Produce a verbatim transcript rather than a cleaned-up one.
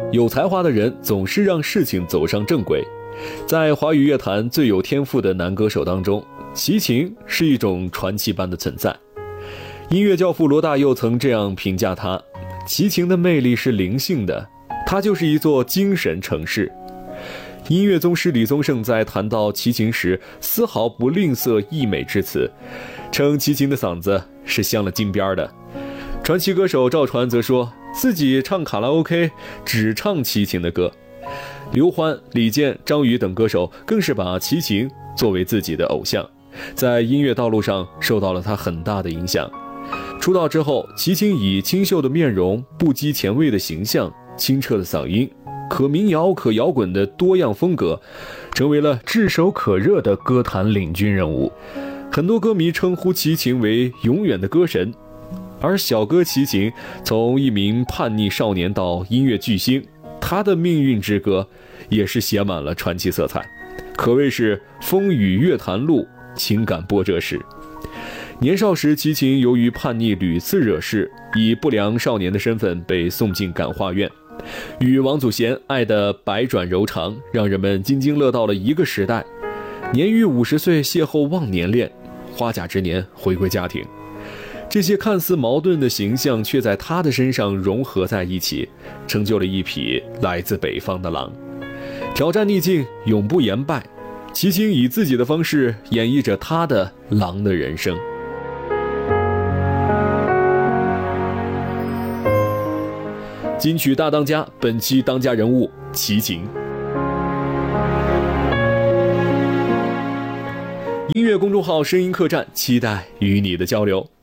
有才华的人总是让事情走上正轨。在华语乐坛最有天赋的男歌手当中，齐秦是一种传奇般的存在。音乐教父罗大佑曾这样评价他：齐秦的魅力是灵性的，他就是一座精神城市。音乐宗师李宗盛在谈到齐秦时，丝毫不吝啬溢美之词，称齐秦的嗓子是镶了金边的。传奇歌手赵传则说自己唱卡拉 OK 只唱齐秦的歌。刘欢、李健、张宇等歌手更是把齐秦作为自己的偶像，在音乐道路上受到了他很大的影响。出道之后，齐秦以清秀的面容、不羁前卫的形象、清澈的嗓音、可民谣可摇滚的多样风格，成为了炙手可热的歌坛领军人物。很多歌迷称呼齐秦为永远的歌神，而小哥齐秦从一名叛逆少年到音乐巨星，他的命运之歌也是写满了传奇色彩，可谓是风雨乐坛路，情感波折史。年少时，齐秦由于叛逆屡次惹事，以不良少年的身份被送进感化院。与王祖贤爱得百转柔肠，让人们津津乐道了一个时代。年逾五十岁邂逅忘年恋，花甲之年回归家庭。这些看似矛盾的形象却在他的身上融合在一起，成就了一匹来自北方的狼。挑战逆境，永不言败。齐秦以自己的方式演绎着他的狼的人生。金曲大当家，本期当家人物齐秦。音乐公众号声音客栈，期待与你的交流。